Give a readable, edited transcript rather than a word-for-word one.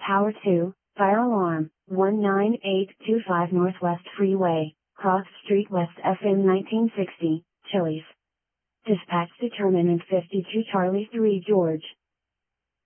Tower 2, fire alarm, 19825 Northwest Freeway, Cross Street West FM 1960, Chili's. Dispatch determinant 52 Charlie 3 George.